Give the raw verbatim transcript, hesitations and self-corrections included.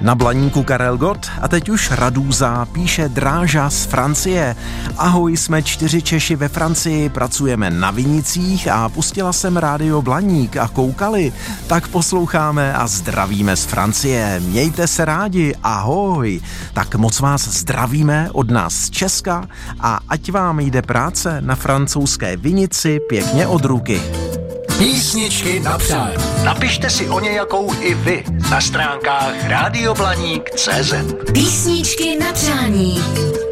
Na Blaníku Karel Gott a teď už Radúza, píše Dráža z Francie. Ahoj, jsme čtyři Češi ve Francii, pracujeme na vinicích a pustila jsem rádio Blaník a koukali, tak posloucháme a zdravíme z Francie. Mějte se rádi, ahoj. Tak moc vás zdravíme od nás z Česka a ať vám jde práce na francouzské vinici pěkně od ruky. Písničky na přání. Napište si o nějakou i vy na stránkách rádio blaník tečka cé zet. Písničky na přání.